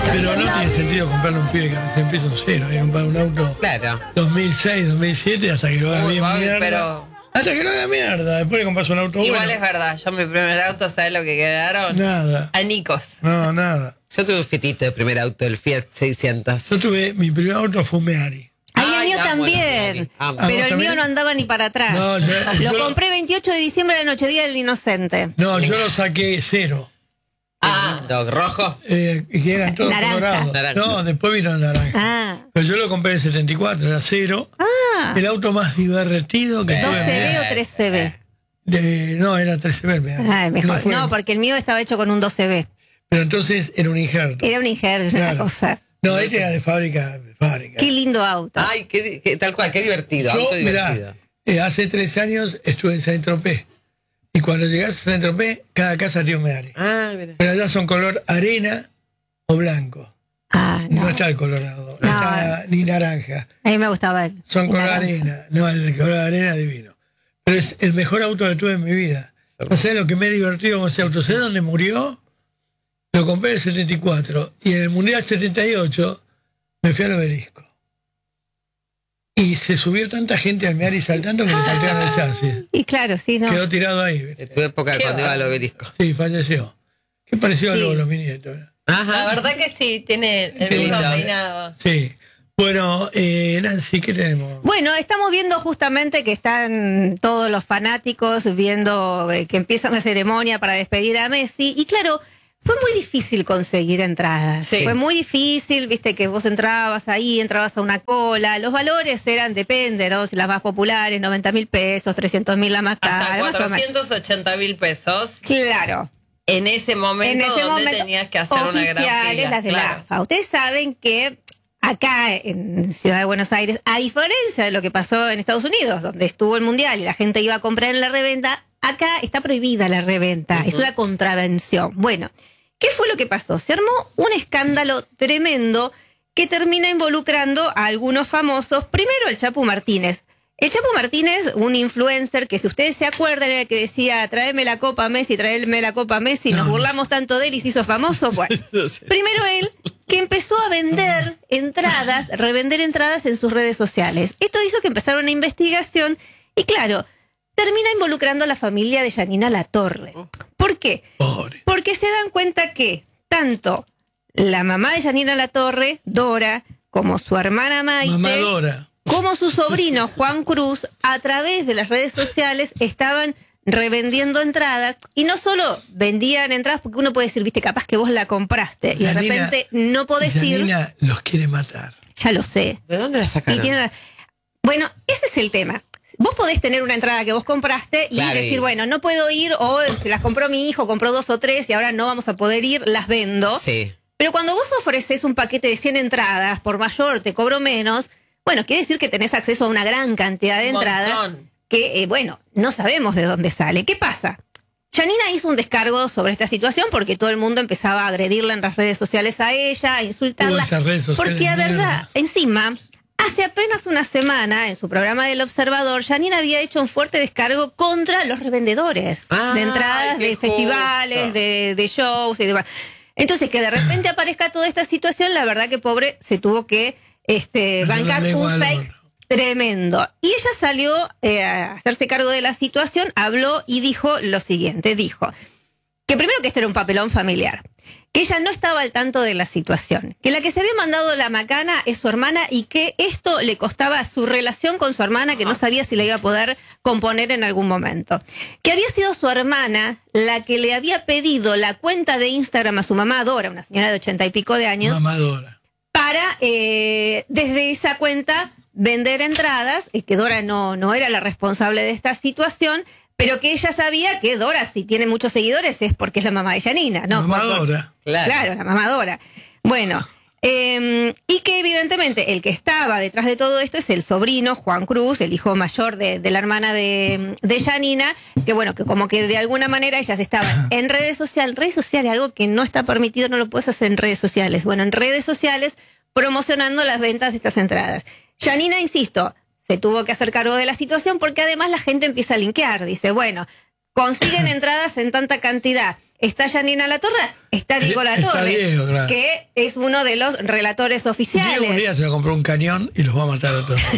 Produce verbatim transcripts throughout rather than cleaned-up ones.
Pero no tiene sentido comprarle un pibe que recién empieza un cero. Hay que comprar un auto Claro. dos mil seis, dos mil siete hasta que lo haga Uy, bien Fabi, mierda. pero- Hasta que lo haga mierda. Después le compras un auto Igual bueno. es verdad, yo mi primer auto, ¿sabes lo que quedaron? Nada. Anicos. No, nada. Yo tuve un Fietito de primer auto, el Fiat seiscientos. Yo tuve, mi primer auto fue un Meari. Ay, el Ay, mío amo también. los Amo. ¿Ah, Pero vos el mío también? no andaba ni para atrás. No, yo- Lo yo- compré veintiocho de diciembre, la noche día del inocente. No, yo lo saqué cero. Ah, rojo. Eh, que eran todos Naranja. colorados. Naranja. No, después vino el naranja. Ah. Pero yo lo compré en el setenta y cuatro, era cero. Ah. El auto más divertido que tuve. ¿dos en C mi B vida. o tres C B? De- no, era tres C B el Meari. Ay, mejor. fue- No, porque el mío estaba hecho con un dos C B. Pero entonces era un injerto. Era un injerto, una Claro. cosa. No, este era de fábrica. De fábrica. Qué lindo auto. Ay, qué, qué- tal cual, qué divertido. Yo, auto mirá, divertido. eh, hace tres años estuve en Saint-Tropez. Y cuando llegás a Saint-Tropez, cada casa tiene un Meari. Ah, mira. Pero allá son color arena o blanco. Ah, No, no. está el colorado, no, No. está ni naranja. A mí me gustaba el. Son el color naranja. arena. No, el color arena es divino. Pero es el mejor auto que tuve en mi vida. No sé lo que me he divertido con ese auto. ¿Sabes dónde murió? Lo compré en el setenta y cuatro. Y en el Mundial setenta y ocho me fui al Obelisco. Y se subió tanta gente al Meari saltando que le faltaron el chasis. Y claro, sí, no. Quedó tirado ahí. ¿viste? En tu época Qué cuando iba al bárbaro. obelisco. Sí, falleció. Qué pareció a Sí. Lolo, mi nieto. ¿no? La Ajá. verdad que sí, tiene el Qué mismo lindo. peinado. Sí. Bueno, eh, Nancy, ¿qué tenemos? Bueno, estamos viendo justamente que están todos los fanáticos viendo eh, que empieza la ceremonia para despedir a Messi. Y claro, fue muy difícil conseguir entradas. Sí. Fue muy difícil, viste que vos entrabas ahí, entrabas a una cola. Los valores eran, depende, ¿no? Si las más populares, noventa mil pesos, trescientos mil la más cara. Hasta más o menos. cuatrocientos ochenta mil pesos Claro. en ese momento En ese donde momento, tenías que hacer una gran oficiales, fila. las de claro. la A F A. Ustedes saben que acá en Ciudad de Buenos Aires, a diferencia de lo que pasó en Estados Unidos, donde estuvo el Mundial y la gente iba a comprar en la reventa, acá está prohibida la reventa. Es una contravención. Bueno, ¿qué fue lo que pasó? Se armó un escándalo tremendo que termina involucrando a algunos famosos. Primero el Chapu Martínez. El Chapo Martínez, un influencer que si ustedes se acuerdan era el que decía tráeme la copa Messi, tráeme la copa Messi, nos No. burlamos tanto de él y se hizo famoso. Bueno, primero él que empezó a vender entradas, revender entradas en sus redes sociales. Esto hizo que empezara una investigación y claro, termina involucrando a la familia de Janina Latorre. ¿Por qué? Pobre. Porque se dan cuenta que tanto la mamá de Janina Latorre, Dora, como su hermana Maite, Mamadora. como su sobrino Juan Cruz, a través de las redes sociales estaban revendiendo entradas y no solo vendían entradas porque uno puede decir, viste, capaz que vos la compraste y de Janina- repente no podés ir. Janina los quiere matar. Ya lo sé. ¿De dónde la Y sacaron? tiene- Bueno, ese es el tema. Vos podés tener una entrada que vos compraste y Claro, decir, y- bueno, no puedo ir o se las compró mi hijo, compró dos o tres y ahora no vamos a poder ir, las vendo. Sí. Pero cuando vos ofreces un paquete de cien entradas, por mayor te cobro menos, bueno, quiere decir que tenés acceso a una gran cantidad de Un entradas montón. que, eh, bueno, no sabemos de dónde sale. ¿Qué pasa? Janina hizo un descargo sobre esta situación porque todo el mundo empezaba a agredirla en las redes sociales a ella, a insultarla. Uy, esas redes sociales Porque a mierda. verdad, encima, hace apenas una semana, en su programa del Observador, Janina había hecho un fuerte descargo contra los revendedores Ay, de entradas, qué de justo. festivales, de, de shows y demás. Entonces, que de repente aparezca toda esta situación, la verdad que pobre se tuvo que este, Pero la bancar lengua un al fake horno. tremendo. Y ella salió eh, a hacerse cargo de la situación, habló y dijo lo siguiente, dijo que primero que este era un papelón familiar, que ella no estaba al tanto de la situación, que la que se había mandado la macana es su hermana y que esto le costaba su relación con su hermana, que no sabía si la iba a poder componer en algún momento, que había sido su hermana la que le había pedido la cuenta de Instagram a su mamá Dora, una señora de ochenta y pico de años, Mamadora. para eh, desde esa cuenta vender entradas, y que Dora no, no era la responsable de esta situación, pero que ella sabía que Dora, si tiene muchos seguidores, es porque es la mamá de Janina, ¿no? Mamadora. Claro. Claro, la mamadora. Bueno, eh, y que evidentemente el que estaba detrás de todo esto es el sobrino Juan Cruz, el hijo mayor de, de la hermana de, de Janina, que bueno, que como que de alguna manera ellas estaban en redes sociales, redes sociales, algo que no está permitido, no lo puedes hacer en redes sociales. Bueno, en redes sociales promocionando las ventas de estas entradas. Janina, insisto, se tuvo que hacer cargo de la situación porque además la gente empieza a linkear. Dice, bueno, consiguen entradas en tanta cantidad. está Janina Latorre, está Diego Está Latorre, Diego, claro. que es uno de los relatores oficiales. Diego un día se va a comprar un cañón y los va a matar a todos.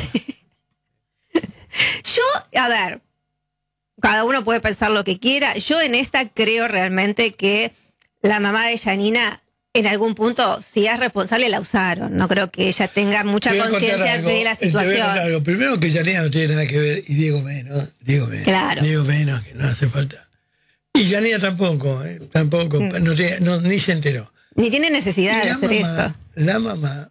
Yo, a ver, cada uno puede pensar lo que quiera. Yo en esta creo realmente que la mamá de Janina, en algún punto, si es responsable, la usaron. No creo que ella tenga mucha Te voy a contar conciencia algo, de la te voy a contar situación. algo. Primero que Janina no tiene nada que ver, y Diego menos. Diego menos. Claro. Diego menos, que no hace falta. Y Janina tampoco, eh, tampoco, Mm. no tiene- no, ni se enteró. Ni tiene necesidad Y de la hacer mamá, esto. la mamá,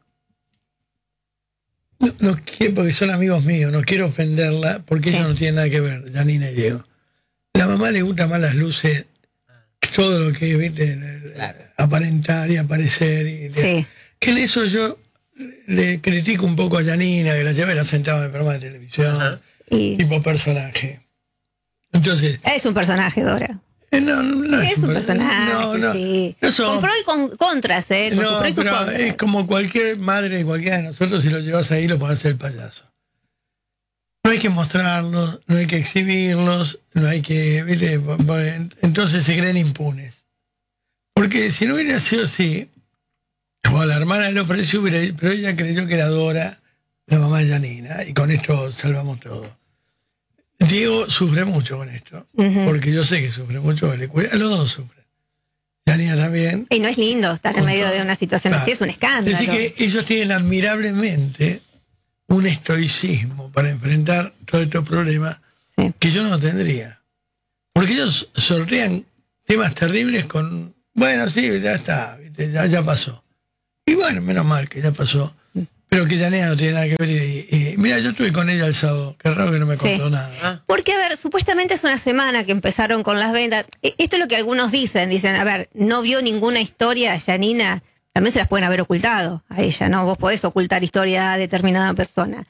no, no quiero, porque son amigos míos, no quiero ofenderla, porque Sí. eso no tiene nada que ver, Janina y Diego. La mamá le gusta más las luces, todo lo que viste, Claro. aparentar y aparecer. Y, Sí. Que en eso yo le critico un poco a Janina, que la lleva y la sentaba en el programa de televisión, Ajá. Y tipo personaje. Entonces, es un personaje, Dora. eh, no, no Es un personaje, no, no, sí. no son- Con pro y con contras, ¿eh? Con sus no, pros y sus pero contras. es como cualquier madre de cualquiera de nosotros, si lo llevas ahí lo podés hacer el payaso. No hay que mostrarlos, no hay que exhibirlos, no hay que... ¿viste? Entonces se creen impunes. Porque si no hubiera sido así, o a la hermana le ofreció, hubiera- pero ella creyó que era Dora, la mamá de Janina, y con esto salvamos todo. Diego sufre mucho con esto, Ujú. porque yo sé que sufre mucho, le cuida- los dos sufren. Janina también. Y no es lindo estar en Con medio todo. de una situación Claro. así, es un escándalo. Es decir, que ellos tienen admirablemente un estoicismo para enfrentar todos estos problemas Sí. que yo no tendría. Porque ellos sortean temas terribles con, bueno, sí, ya está, ¿viste? Ya, ya pasó. Y bueno, menos mal que ya pasó. Pero que Janina no tiene nada que ver. Y, y- mira, yo estuve con ella el sábado. Qué raro que no me Sí. contó nada. Ah, Porque, a ver, supuestamente es una semana que empezaron con las ventas. E- Esto es lo que algunos dicen. Dicen, a ver, no vio ninguna historia, Janina. También se las pueden haber ocultado a ella, ¿no? Vos podés ocultar historia a determinada persona.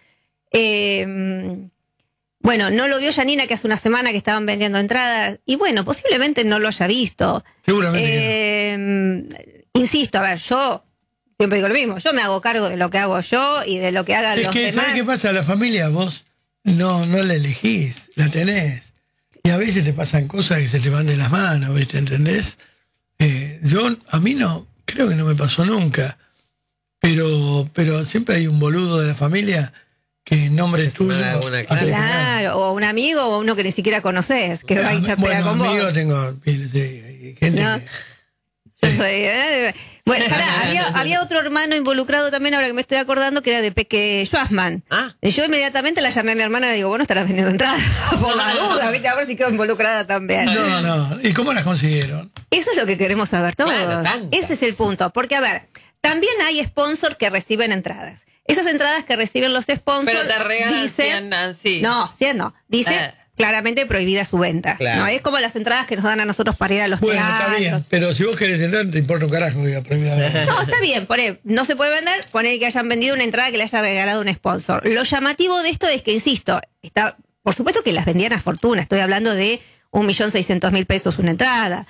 Eh, bueno, no lo vio Janina, que hace una semana que estaban vendiendo entradas. Y bueno, posiblemente no lo haya visto. Seguramente que Eh, Insisto, a ver, yo siempre digo lo mismo. Yo me hago cargo de lo que hago yo y de lo que hagan no. Es los que, demás. ¿sabes qué pasa? La familia vos no, no la elegís, la tenés. Y a veces te pasan cosas que se te van de las manos, ¿viste? ¿Entendés? Eh, yo, a mí no, creo que no me pasó nunca. Pero, pero siempre hay un boludo de la familia que en nombre se me tuyo. da alguna, hace claro. que nada. Claro, o un amigo o uno que ni siquiera conoces, que va y Ah, chapea bueno, con amigos vos. tengo miles, sí, hay gente No. que... Yo soy. ¿eh? Bueno, pará, había, había otro hermano involucrado también, ahora que me estoy acordando, que era de Peque Schwarzman. Ah. Y yo inmediatamente la llamé a mi hermana y le digo, bueno, estarás vendiendo entradas. Por la duda, ¿viste? A ver si quedo involucrada también. No, no. ¿Y cómo las consiguieron? Eso es lo que queremos saber todos. Claro, tantas. Ese es el punto. Porque, a ver, también hay sponsors que reciben entradas. Esas entradas que reciben los sponsors. Pero te regalan dicen- cien, Nancy. No, cien no. Dice Eh. claramente prohibida su venta. Claro. ¿No? Es como las entradas que nos dan a nosotros para ir a los Bueno, está teatros. bien, pero si vos querés entrar, te importa un carajo que diga prohibida la venta. No, está bien, poné, no se puede vender, poner que hayan vendido una entrada que le haya regalado un sponsor. Lo llamativo de esto es que, insisto, está, por supuesto que las vendían a fortuna, estoy hablando de un millón seiscientos mil pesos una entrada.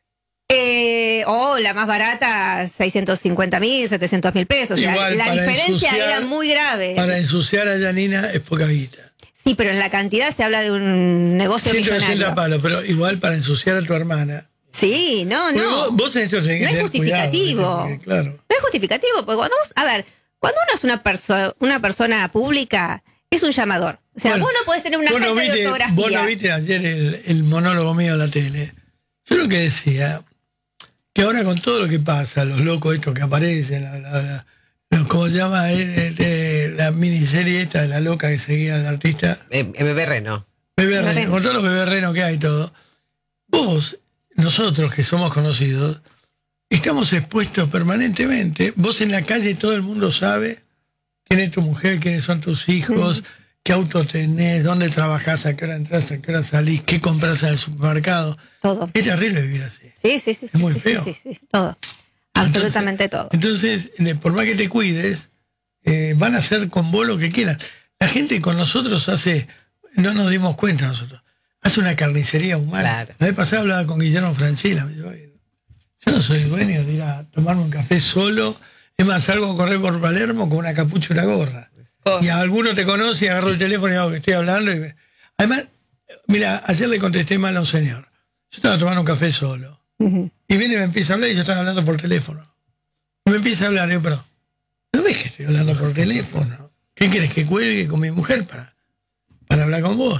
Eh, o la más barata, seiscientos cincuenta mil, setecientos mil pesos. O sea, Igual, la para diferencia ensuciar- era muy grave. Para ensuciar a Janina es poca guita. Sí, pero en la cantidad se habla de un negocio ciento millonario. ochenta palos, pero igual para ensuciar a tu hermana. Sí, no, Porque no. Vos, vos en esto tenés que No es tener cuidado, justificativo. ¿viste? Porque, claro. No es justificativo, porque cuando vos, a ver, cuando uno es una, perso- una persona pública, es un llamador. O sea, Bueno, vos no podés tener una vos no falta de viste- ortografía. Vos no viste ayer el, el monólogo mío en la tele. Yo lo que decía, que ahora con todo lo que pasa, los locos estos que aparecen, la, la, la- los- ¿cómo se llama? Eh, eh, la miniserie esta de la loca que seguía al artista. eh, Bebé Reno. Bebé Bebé Reno, Reno. con todos los bebés renos que hay y todo. Vos, nosotros que somos conocidos, estamos expuestos permanentemente. Vos en la calle todo el mundo sabe quién es tu mujer, quiénes son tus hijos, qué auto tenés, dónde trabajás, a qué hora entras, a qué hora salís, qué compras en el supermercado. Todo. Es terrible vivir así. Sí, sí, sí. Es muy sí, feo. Sí, sí, sí, todo. Absolutamente todo. Entonces, eh, por más que te cuides, eh, van a hacer con vos lo que quieran. La gente con nosotros hace, no nos dimos cuenta nosotros, hace una carnicería humana. Claro. La vez pasada hablaba con Guillermo Franchella, me dijo, "Oye, yo no soy dueño de ir a tomarme un café solo, es más, salgo a correr por Palermo con una capucha y una gorra. Oh. Y a alguno te conoce y agarro el teléfono y hago que estoy hablando. Y me- Además, mira, ayer le contesté mal a un señor. Yo estaba tomando un café solo. Ujú. Y viene y me empieza a hablar y yo estaba hablando por teléfono. Y me empieza a hablar, y yo, pero, ¿no ves que estoy hablando por teléfono? ¿Qué quieres que cuelgue con mi mujer para, para hablar con vos?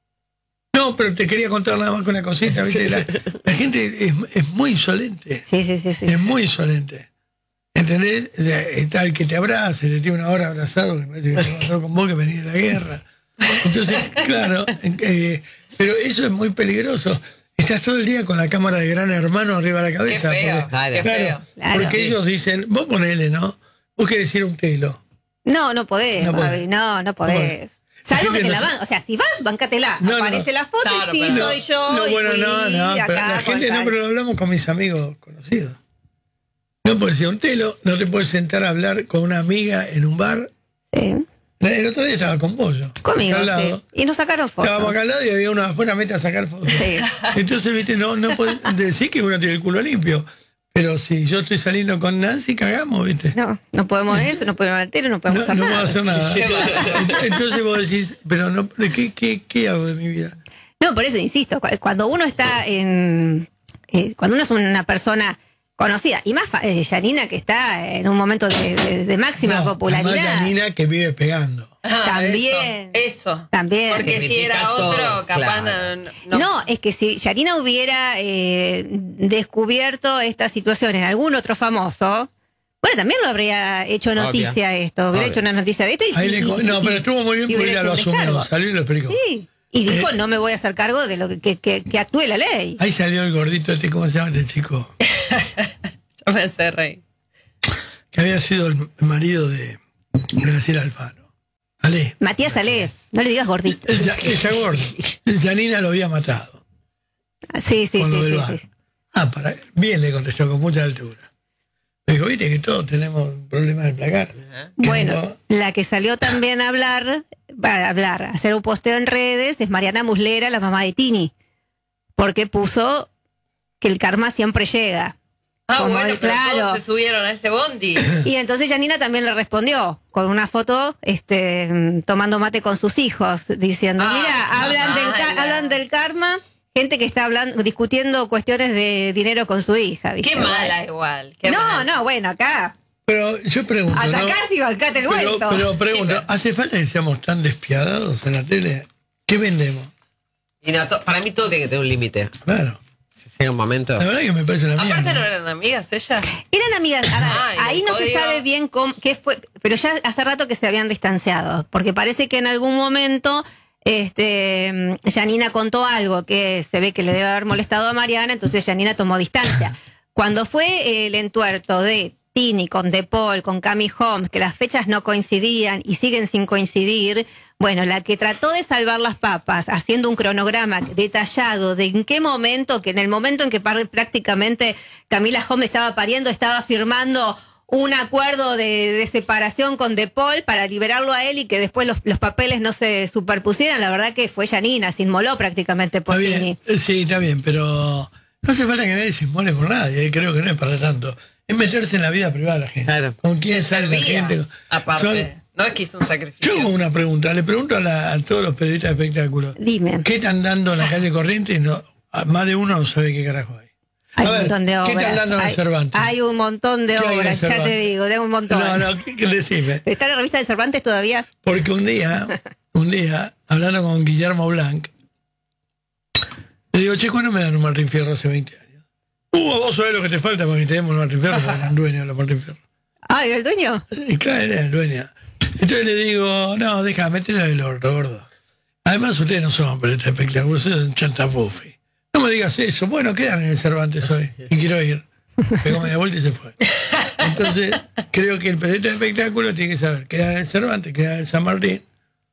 No, pero te quería contar nada más que una cosita, ¿viste? La, la gente es, es muy insolente. Sí, sí, sí, sí. Es muy insolente. ¿Entendés? O sea, está el que te abraza, te tiene una hora abrazado, que parece que te pasó con vos que venís de la guerra. Entonces, claro, eh, pero eso es muy peligroso. Estás todo el día con la cámara de Gran Hermano arriba de la Qué cabeza. feo, porque, Claro. qué claro, feo. Claro. porque Sí. ellos dicen, vos ponele, ¿no? Vos querés ir a un telo. No, no podés, No Babi, podés. no, no podés. Salvo La que gente te la no van, sa- o sea, si vas, bancatela. No, no. Aparece la foto Claro, y sí, pero- soy yo. No, y bueno, fui no, no, acá pero la con gente no, tal. pero lo hablamos con mis amigos conocidos. No puedes ir a un telo, no te puedes sentar a hablar con una amiga en un bar. Sí. El otro día estaba con vos, yo. Conmigo, acá al sí. lado. Y nos sacaron fotos. Estábamos acá al lado y había uno afuera, mete a sacar fotos. Sí. Entonces, viste, no, no podés decir que uno tiene el culo limpio. Pero si yo estoy saliendo con Nancy, cagamos, viste. No, no podemos eso, no podemos ir al telo, no No, podemos hacer no nada. puedo hacer nada. Qué mal. Entonces vos decís, pero no, ¿qué, qué, qué hago de mi vida? No, por eso insisto, cu- cuando uno está en. eh, cuando uno es una persona conocida, y más fa- eh, Yanina, que está en un momento de, de- de máxima No, popularidad. además Janina que vive pegando. Ah, También. Eso. eso. También. Porque Que si critica era otro, todo, capaz claro. no, No, es que si Yanina hubiera eh, descubierto esta situación en algún otro famoso, bueno, también lo habría hecho noticia Obvio. esto, hubiera Obvio. hecho una noticia de esto. Y, Ahí le y- co- y- no, y- pero estuvo muy bien y porque hubiera ella lo hecho un asumió, descargo. salió y lo explicó. Sí. Y dijo, Eh, no me voy a hacer cargo de lo que, que, que, que actúe la ley. Ahí salió el gordito este, ¿cómo se llama este chico? Yo me hace reír. Que había sido el marido de Graciela Alfano. Ale. Matías Ale, no le digas gordito. Ya, esa gorda. Janina lo había matado. Sí, sí, con lo sí, del sí, bar. sí. Ah, para, bien le contestó con mucha altura. Me dijo, viste que todos tenemos problemas del placar. Que Bueno, no- la que salió también a hablar, a hablar, a hacer un posteo en redes es Mariana Muslera, la mamá de Tini, porque puso que el karma siempre llega. Ah, Como bueno, el- pero claro. todos se subieron a ese bondi. Y entonces Yanina también le respondió con una foto este, mm, tomando mate con sus hijos, diciendo, Ah, mira, hablan del, ca- mala. hablan del karma, gente que está hablando, discutiendo cuestiones de dinero con su hija. ¿viste? Qué mala igual. Qué No, mala. no, bueno, acá, Pero yo pregunto, ¿no? atacás y bancate el Pero, vuelto. pero pregunto, Sí, pero- ¿hace falta que seamos tan despiadados en la tele? ¿Qué vendemos? Y no, to- para mí todo tiene que tener un límite. Claro. Si llega un momento. La verdad que me parece una Aparte no mierda. eran amigas ellas. Eran amigas, a ver, Ay, ahí el no se código. sabe bien cómo, qué fue, pero ya hace rato que se habían distanciado, porque parece que en algún momento este, Yanina contó algo que se ve que le debe haber molestado a Mariana, entonces Yanina tomó distancia. Cuando fue el entuerto de Tini con De Paul, con Cami Holmes, que las fechas no coincidían y siguen sin coincidir, bueno, la que trató de salvar las papas haciendo un cronograma detallado de en qué momento, que en el momento en que par- prácticamente Camila Holmes estaba pariendo, estaba firmando un acuerdo de, de separación con De Paul para liberarlo a él y que después los, los papeles no se superpusieran, la verdad que fue Yanina, se inmoló prácticamente por Está Tini. bien, sí, está bien, pero no hace falta que nadie se inmole por nadie, eh, creo que no es para tanto. Es meterse en la vida privada de la gente. Claro. ¿Con quién Le sale la servía, gente? aparte. Son- No es que hizo un yo sacrificio. hago una pregunta, le pregunto a, la- a todos los periodistas de espectáculos. Dime. ¿Qué están dando en la calle Corrientes? No, a- más de uno no sabe qué carajo hay. Hay A un ver, montón de ¿qué obras. están dando en el hay, Cervantes? hay un montón de ¿Qué hay en el obras, ya te Cervantes? digo, de un montón. No, no, ¿qué, qué decime? ¿Está la revista de Cervantes todavía? Porque un día, un día, hablando con Guillermo Blanc, le digo, che, ¿cuándo me dan un Martín Fierro hace veinte años? Uh, vos sabés lo que te falta para que te demos un Martín Fierro, porque eran dueños de los Martín Fierro. Ah, ¿era el dueño? Y claro, era el dueño. Entonces le digo, no, deja, mételo en el orto, gordo. Además, ustedes no son periodistas de espectáculos, ustedes son chantapufi. No me digas eso. Bueno, quedan en el Cervantes hoy y quiero ir. Pegó media vuelta y se fue. Entonces, creo que el periodista de espectáculo tiene que saber, quedar en el Cervantes, quedar en el San Martín,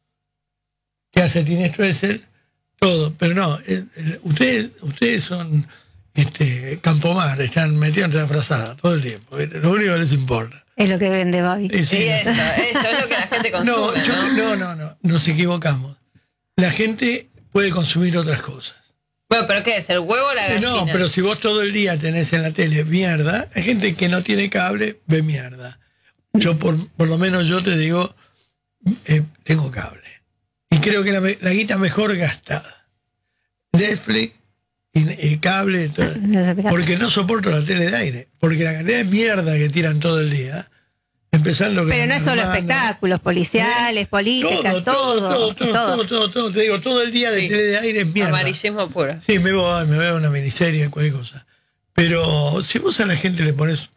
qué hace Tini Stoessel, todo. Pero no, eh, eh, ustedes, ustedes son este, Campomar, están metidos entre la frazada todo el tiempo. ¿viste? Lo único que les importa. Es lo que vende Babi. Y sí, Sí, eso, eso es lo que la gente no, consume, yo- ¿no? no, no, no, nos equivocamos. La gente puede consumir otras cosas. Bueno, pero ¿qué es? ¿El huevo o la gallina? No, pero si vos todo el día tenés en la tele mierda, hay gente que no tiene cable, ve mierda. Yo, por, por lo menos yo te digo, eh, tengo cable. Y creo que la, me- la guita mejor gastada. Netflix, y, y cable, todo. Porque no soporto la tele de aire. Porque la cantidad de mierda que tiran todo el día, empezando Pero no es solo espectáculos, policiales, ¿eh? políticas, todo todo todo, todo, todo, todo, todo, todo, te digo, todo el día de Sí. tele de aire es mierda. Amarillismo puro. Sí, me voy, me veo una miniserie, cualquier cosa. Pero si vos a la gente le pones,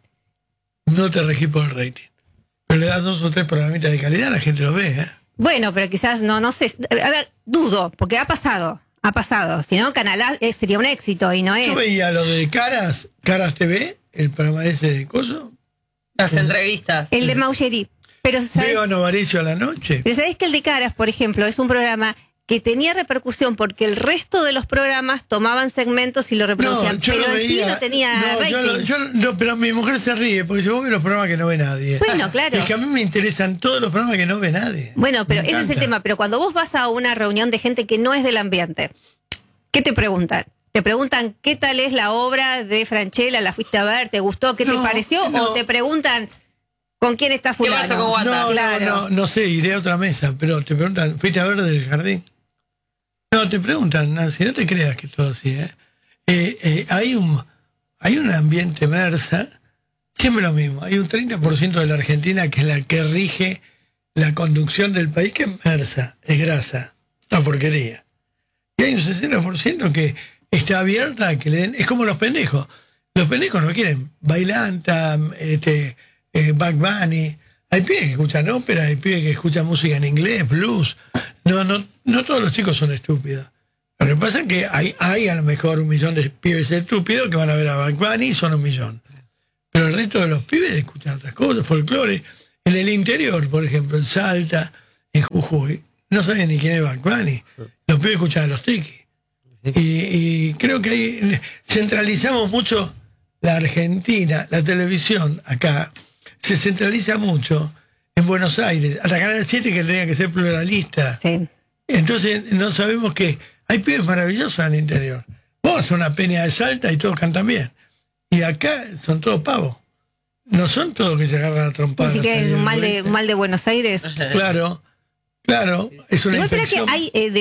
no te regís por el rating, pero le das dos o tres programitas de calidad, la gente lo ve, ¿eh? Bueno, pero quizás no, no sé. A ver, dudo, porque ha pasado, ha pasado. Si no, Canal A eh, sería un éxito y no es. Yo veía lo de Caras, Caras T V, el programa ese de Coso. Las entrevistas. El de Maugery. Pero ¿sabes? Veo a Novaricio a la noche. Pero sabés que el de Caras, por ejemplo, es un programa que tenía repercusión porque el resto de los programas tomaban segmentos y lo reproducían. yo pero lo en sí veía. no tenía No, yo lo- rating. yo no, pero mi mujer se ríe, porque yo veo los programas que no ve nadie. Bueno, claro. Es que a mí me interesan todos los programas que no ve nadie. Bueno, pero Me ese es el encanta. tema. Pero cuando vos vas a una reunión de gente que no es del ambiente, ¿qué te preguntan? ¿Te preguntan qué tal es la obra de Francella? ¿La fuiste a ver? ¿Te gustó? ¿Qué No, te pareció? no. ¿O te preguntan con quién está fulano? pasó con Wanda? No, Claro. no, no, no sé, iré a otra mesa, pero te preguntan, ¿fuiste a ver del jardín? No, te preguntan, Nancy, no te creas que es todo así, ¿eh? Eh, eh, hay un hay un ambiente Mersa, siempre lo mismo, hay un treinta por ciento de la Argentina que es la que rige la conducción del país, que es Mersa, es grasa, una porquería. Y hay un sesenta por ciento que está abierta a que le den, es como los pendejos, los pendejos no quieren bailanta, este, eh, Bad Bunny. Hay pibes que escuchan ópera, hay pibes que escuchan música en inglés, blues. No, no, no todos los chicos son estúpidos. Lo que pasa es que hay, hay a lo mejor un millón de pibes estúpidos que van a ver a Bad Bunny y son un millón. Pero el resto de los pibes escuchan otras cosas, folclore. En el interior, por ejemplo, en Salta, en Jujuy, no saben ni quién es Bad Bunny. Los pibes escuchan a los Tiki. Y, y creo que ahí centralizamos mucho la Argentina, la televisión acá. Se centraliza mucho en Buenos Aires, hasta Canal siete que tenía que ser pluralista. Sí. Entonces no sabemos que hay pibes maravillosos en el interior. Vos vas a una peña de Salta y todos cantan bien. Y acá son todos pavos. No son todos que se agarran a trompadas. Así que es ahí un del mal de, boliche. un mal de Buenos Aires. Claro, claro, es una Igual creo que infección. hay eh, de